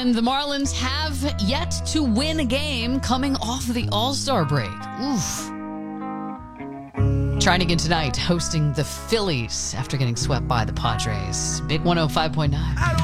And the Marlins have yet to win a game coming off the All-Star break. Oof. Trying again tonight, hosting the Phillies after getting swept by the Padres. Big 105.9.